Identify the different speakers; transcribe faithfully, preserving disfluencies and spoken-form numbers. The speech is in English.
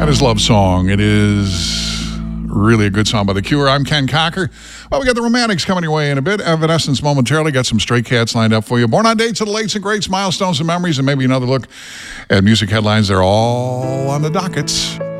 Speaker 1: and his love song. It is really a good song by The Cure. I'm Ken Cocker. Well, we got the Romantics coming your way in a bit. Evanescence momentarily. Got some Stray Cats lined up for you. Born on dates of the lates and greats, milestones and memories, and maybe another look at music headlines. They're all on the dockets.